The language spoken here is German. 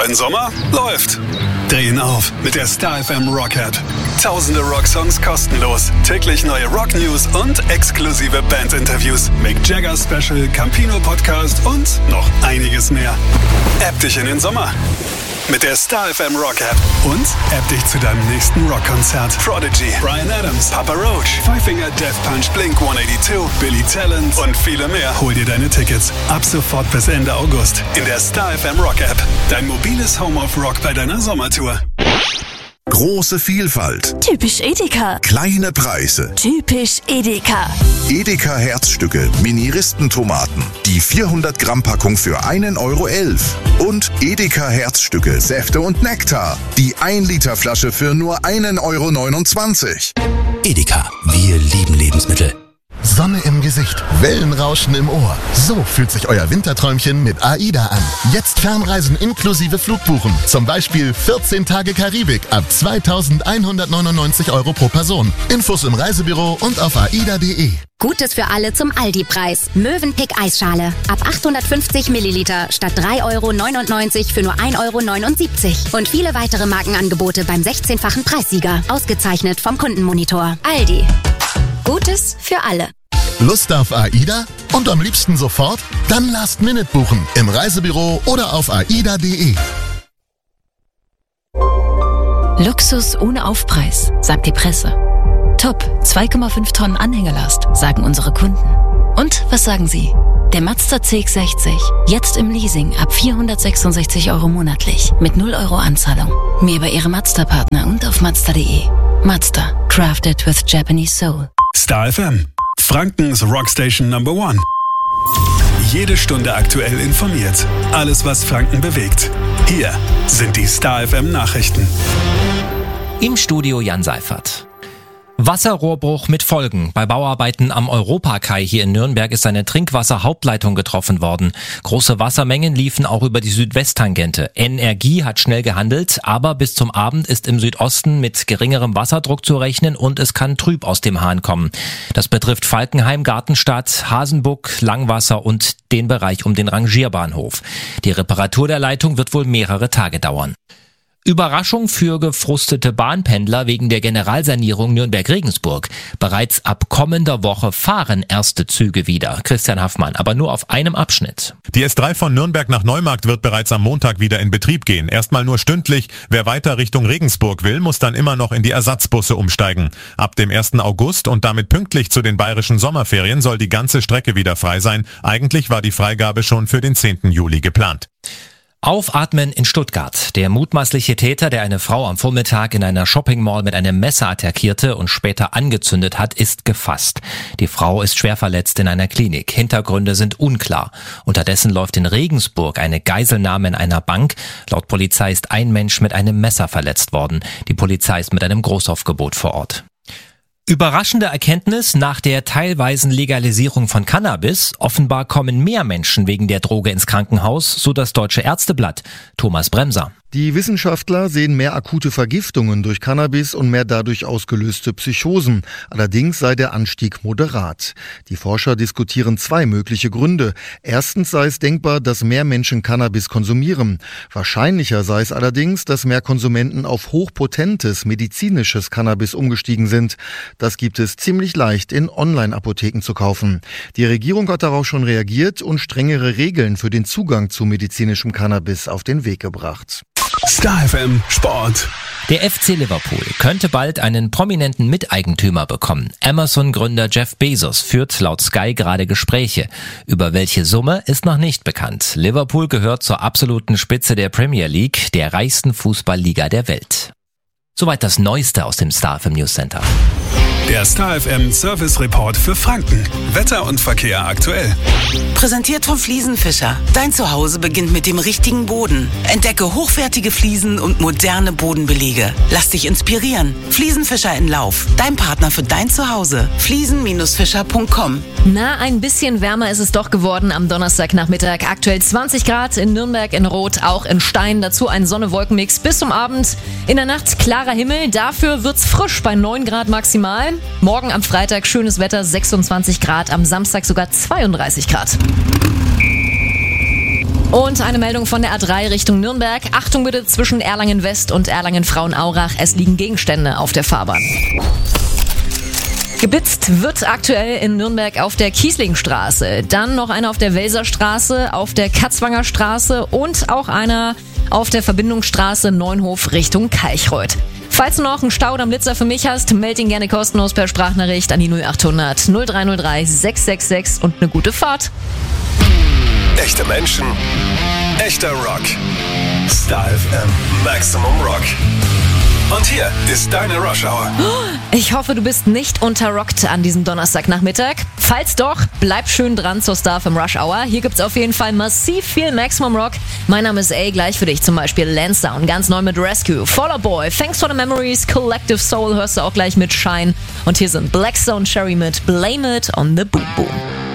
Dein Sommer läuft. Drehen auf mit der Star FM Rock App. Tausende Rocksongs kostenlos, täglich neue Rock-News und exklusive Band-Interviews. Mick Jagger Special, Campino Podcast und noch einiges mehr. App dich in den Sommer mit der Star FM Rock App und App dich zu deinem nächsten Rockkonzert. Prodigy, Bryan Adams, Papa Roach, Five Finger Death Punch, Blink 182, Billy Talent und viele mehr. Hol dir deine Tickets ab sofort bis Ende August in der Star FM Rock App. Dein mobiles Home of Rock bei deiner Sommertour. Große Vielfalt. Typisch Edeka. Kleine Preise. Typisch Edeka. Edeka Herzstücke, Mini-Ristentomaten. Die 400 Gramm Packung für 1,11 €. Und Edeka Herzstücke, Säfte und Nektar. Die 1 Liter Flasche für nur 1,29 €. Edeka, wir lieben Lebensmittel. Sonne im Gesicht, Wellenrauschen im Ohr. So fühlt sich euer Winterträumchen mit AIDA an. Jetzt Fernreisen inklusive Flugbuchen. Zum Beispiel 14 Tage Karibik ab 2.199 € pro Person. Infos im Reisebüro und auf aida.de. Gutes für alle zum Aldi-Preis. Mövenpick Eisschale. Ab 850 Milliliter statt 3,99 € für nur 1,79 €. Und viele weitere Markenangebote beim 16-fachen Preissieger. Ausgezeichnet vom Kundenmonitor. Aldi. Gutes für alle. Lust auf AIDA? Und am liebsten sofort? Dann Last Minute buchen. Im Reisebüro oder auf aida.de. Luxus ohne Aufpreis, sagt die Presse. Top, 2,5 Tonnen Anhängerlast, sagen unsere Kunden. Und was sagen Sie? Der Mazda CX-60, jetzt im Leasing ab 466 € monatlich, mit 0 € Anzahlung. Mehr bei Ihrem Mazda-Partner und auf Mazda.de. Mazda, crafted with Japanese soul. Star FM, Frankens Rockstation Number 1. Jede Stunde aktuell informiert. Alles, was Franken bewegt. Hier sind die Star FM Nachrichten. Im Studio Jan Seifert. Wasserrohrbruch mit Folgen. Bei Bauarbeiten am Europakai hier in Nürnberg ist eine Trinkwasserhauptleitung getroffen worden. Große Wassermengen liefen auch über die Südwesttangente. Energie hat schnell gehandelt, aber bis zum Abend ist im Südosten mit geringerem Wasserdruck zu rechnen und es kann trüb aus dem Hahn kommen. Das betrifft Falkenheim, Gartenstadt, Hasenbuck, Langwasser und den Bereich um den Rangierbahnhof. Die Reparatur der Leitung wird wohl mehrere Tage dauern. Überraschung für gefrustete Bahnpendler wegen der Generalsanierung Nürnberg-Regensburg. Bereits ab kommender Woche fahren erste Züge wieder. Christian Haffmann, aber nur auf einem Abschnitt. Die S3 von Nürnberg nach Neumarkt wird bereits am Montag wieder in Betrieb gehen. Erstmal nur stündlich. Wer weiter Richtung Regensburg will, muss dann immer noch in die Ersatzbusse umsteigen. Ab dem 1. August und damit pünktlich zu den bayerischen Sommerferien soll die ganze Strecke wieder frei sein. Eigentlich war die Freigabe schon für den 10. Juli geplant. Aufatmen in Stuttgart. Der mutmaßliche Täter, der eine Frau am Vormittag in einer Shoppingmall mit einem Messer attackierte und später angezündet hat, ist gefasst. Die Frau ist schwer verletzt in einer Klinik. Hintergründe sind unklar. Unterdessen läuft in Regensburg eine Geiselnahme in einer Bank. Laut Polizei ist ein Mensch mit einem Messer verletzt worden. Die Polizei ist mit einem Großaufgebot vor Ort. Überraschende Erkenntnis nach der teilweisen Legalisierung von Cannabis. Offenbar kommen mehr Menschen wegen der Droge ins Krankenhaus, so das Deutsche Ärzteblatt. Thomas Bremser. Die Wissenschaftler sehen mehr akute Vergiftungen durch Cannabis und mehr dadurch ausgelöste Psychosen. Allerdings sei der Anstieg moderat. Die Forscher diskutieren zwei mögliche Gründe. Erstens sei es denkbar, dass mehr Menschen Cannabis konsumieren. Wahrscheinlicher sei es allerdings, dass mehr Konsumenten auf hochpotentes medizinisches Cannabis umgestiegen sind. Das gibt es ziemlich leicht in Online-Apotheken zu kaufen. Die Regierung hat darauf schon reagiert und strengere Regeln für den Zugang zu medizinischem Cannabis auf den Weg gebracht. Star FM Sport. Der FC Liverpool könnte bald einen prominenten Miteigentümer bekommen. Amazon-Gründer Jeff Bezos führt laut Sky gerade Gespräche. Über welche Summe ist noch nicht bekannt. Liverpool gehört zur absoluten Spitze der Premier League, der reichsten Fußballliga der Welt. Soweit das Neueste aus dem Star FM News Center. Der Star FM Service Report für Franken. Wetter und Verkehr aktuell. Präsentiert von Fliesenfischer. Dein Zuhause beginnt mit dem richtigen Boden. Entdecke hochwertige Fliesen und moderne Bodenbelege. Lass dich inspirieren. Fliesenfischer in Lauf. Dein Partner für dein Zuhause. Fliesen-fischer.com. Na, ein bisschen wärmer ist es doch geworden am Donnerstagnachmittag. Aktuell 20 Grad in Nürnberg, in Rot, auch in Stein. Dazu ein Sonne-Wolken-Mix bis zum Abend. In der Nacht klarer Himmel. Dafür wird's frisch bei 9 Grad maximal. Morgen am Freitag schönes Wetter, 26 Grad. Am Samstag sogar 32 Grad. Und eine Meldung von der A3 Richtung Nürnberg. Achtung bitte zwischen Erlangen West und Erlangen Frauenaurach. Es liegen Gegenstände auf der Fahrbahn. Geblitzt wird aktuell in Nürnberg auf der Kieslingstraße. Dann noch einer auf der Welserstraße, auf der Katzwanger Straße und auch einer auf der Verbindungsstraße Neunhof Richtung Kalchreuth. Falls du noch einen Stau oder Blitzer für mich hast, melde ihn gerne kostenlos per Sprachnachricht an die 0800 0303 666 und eine gute Fahrt. Echte Menschen, echter Rock. Star FM Maximum Rock. Und hier ist deine Rush Hour. Ich hoffe, du bist nicht unterrockt an diesem Donnerstagnachmittag. Falls doch, bleib schön dran zur Star FM Rush Hour. Hier gibt's auf jeden Fall massiv viel Maximum Rock. Mein Name ist A, gleich für dich zum Beispiel Lansdowne, ganz neu mit Rescue, Fall Out Boy, Thanks for the Memories, Collective Soul hörst du auch gleich mit Shine. Und hier sind Black Stone Cherry mit Blame It on the Boom Boom.